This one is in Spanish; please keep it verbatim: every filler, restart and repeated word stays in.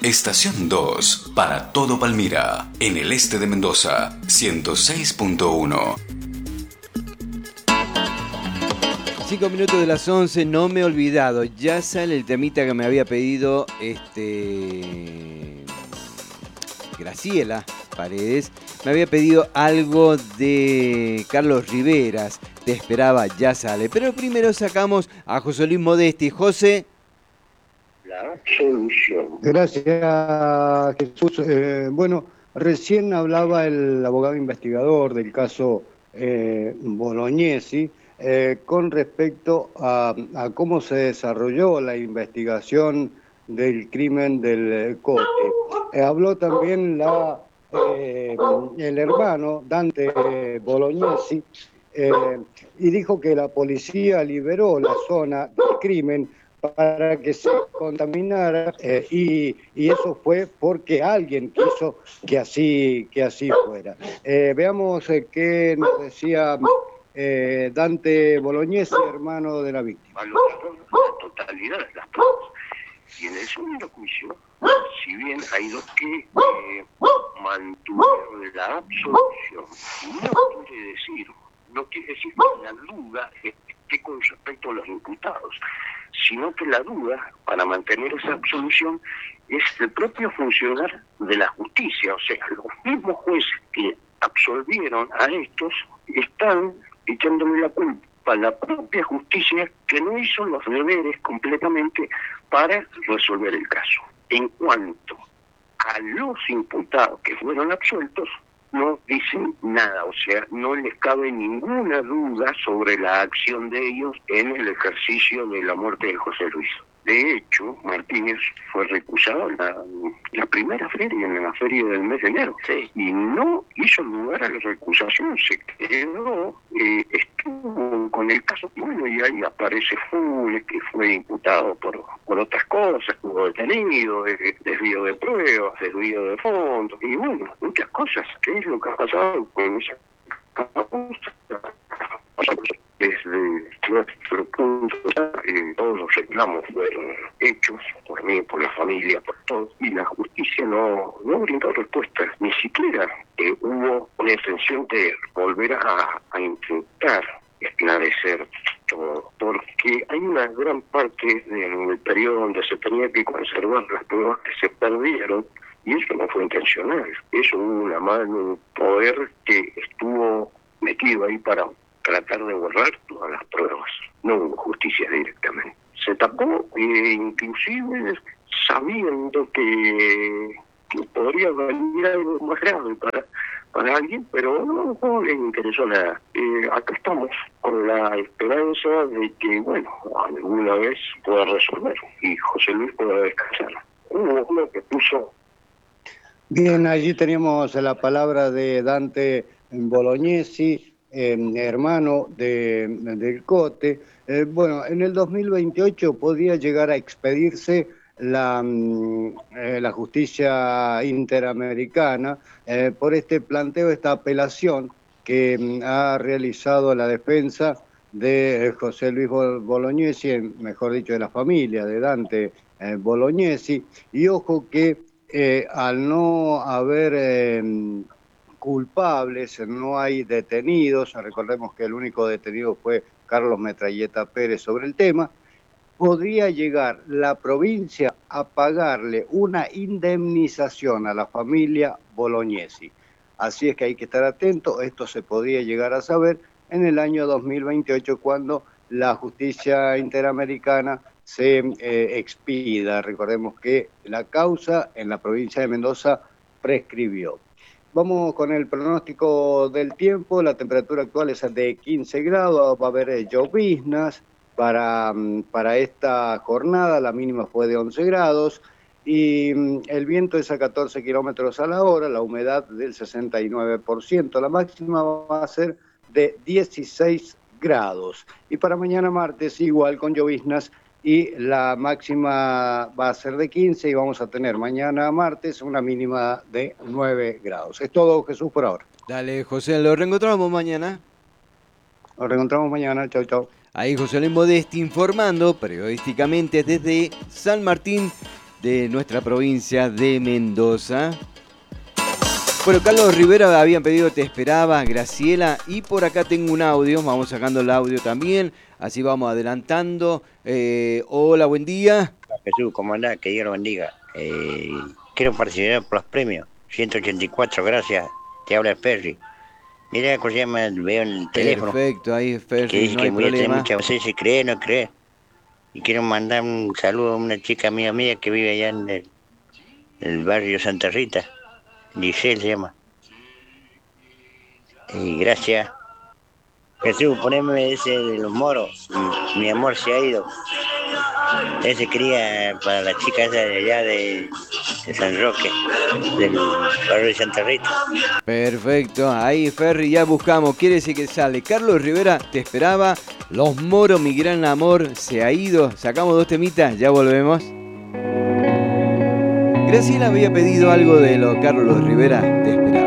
Estación dos, para todo Palmira, en el este de Mendoza, ciento seis punto uno. Cinco minutos de las once, no me he olvidado. Ya sale el temita que me había pedido este Graciela Paredes. Me había pedido algo de Carlos Riveras. Te esperaba, ya sale. Pero primero sacamos a José Luis Modesti. José. La solución. Gracias, Jesús. Eh, bueno, recién hablaba el abogado investigador del caso eh, Bolognesi eh, con respecto a, a cómo se desarrolló la investigación del crimen del Cote. Eh, habló también la, eh, el hermano Dante Bolognesi eh, y dijo que la policía liberó la zona del crimen para que se contaminara eh, y, y eso fue porque alguien quiso que así, que así fuera. Eh, veamos eh, qué nos decía eh, Dante Bolognesi, hermano de la víctima. Valoraron la totalidad de las pruebas. Y en el segundo juicio, si bien hay dos que eh, mantuvieron la absolución, no quiere decir, no quiere decir que la duda esté con respecto a los imputados, sino que la duda, para mantener esa absolución, es el propio funcionar de la justicia. O sea, los mismos jueces que absolvieron a estos están echándole la culpa a la propia justicia que no hizo los deberes completamente para resolver el caso. En cuanto a los imputados que fueron absueltos, no dicen nada, o sea, no les cabe ninguna duda sobre la acción de ellos en el ejercicio de la muerte de José Luis. De hecho, Martínez fue recusado en la, la primera feria, en la feria del mes de enero, sí, y no hizo lugar a la recusación, se quedó, eh, estuvo con el caso, bueno, y ahí aparece Funes, que fue imputado por, por otras cosas, estuvo detenido, eh, desvío de pruebas, desvío de fondos, y bueno, muchas cosas. ¿Qué es lo que ha pasado con esa causa? Desde nuestro punto de vista, eh, todos los reclamos fueron hechos por mí, por la familia, por todos, y la justicia no, no brindó respuestas, ni siquiera eh, hubo una intención de volver a, a intentar esclarecer todo, porque hay una gran parte del periodo donde se tenía que conservar las pruebas que se perdieron, y eso no fue intencional, eso hubo una mano, un poder que estuvo metido ahí para tratar de borrar todas las pruebas. No hubo justicia directamente. Se tapó, eh, inclusive sabiendo que, que podría venir algo más grave para, para alguien, pero no, no les interesó nada. Eh, acá estamos con la esperanza de que, bueno, alguna vez pueda resolver y José Luis pueda descansar. Hubo uno que puso... Bien, allí teníamos la palabra de Dante Bolognesi, Eh, hermano de, del Cote. Eh, bueno, en el dos mil veintiocho podría llegar a expedirse la, eh, la justicia interamericana eh, por este planteo, esta apelación que mm, ha realizado la defensa de José Luis Bolognesi, mejor dicho, de la familia de Dante eh, Bolognesi. Y ojo que eh, al no haber... Eh, culpables, no hay detenidos, recordemos que el único detenido fue Carlos Metralleta Pérez sobre el tema, podría llegar la provincia a pagarle una indemnización a la familia Bolognesi. Así es que hay que estar atento, esto se podría llegar a saber en el año dos mil veintiocho cuando la justicia interamericana se eh, expida. Recordemos que la causa en la provincia de Mendoza prescribió. Vamos con el pronóstico del tiempo. La temperatura actual es de quince grados, va a haber lloviznas para, para esta jornada, la mínima fue de once grados y el viento es a catorce kilómetros a la hora, la humedad del sesenta y nueve por ciento, la máxima va a ser de dieciséis grados. Y para mañana martes igual con lloviznas y la máxima va a ser de quince y vamos a tener mañana martes una mínima de nueve grados. Es todo, Jesús, por ahora. Dale, José, lo reencontramos mañana. Nos reencontramos mañana, chau, chau. Ahí José Luis Modesti informando periodísticamente desde San Martín de nuestra provincia de Mendoza. Bueno, Carlos Rivera habían pedido Te Esperaba, Graciela, y por acá tengo un audio, vamos sacando el audio también, así vamos adelantando. Eh, hola, buen día. Jesús, ¿cómo andás? Que Dios lo bendiga. Eh, quiero participar por los premios. ciento ochenta y cuatro, gracias. Te habla el Ferry. Mira, ¿cómo se llama? Veo en el teléfono. Perfecto, ahí Ferry, que dice no que hay voy a tener problema. muchas veces, si cree o no cree. Y quiero mandar un saludo a una chica amiga mía que vive allá en el, el barrio Santa Rita. Giselle se llama. Y gracias. Jesús, poneme ese de los moros. Mi, mi amor se ha ido. Ese quería para la chica esa de allá de, de San Roque, del barrio de Santa Rita. Perfecto, ahí Ferry, ya buscamos, quiere decir que sale Carlos Rivera, Te Esperaba, Los Moros, Mi Gran Amor, Se Ha Ido, sacamos dos temitas, ya volvemos. Graciela había pedido algo de lo Carlos Rivera, Te Esperaba.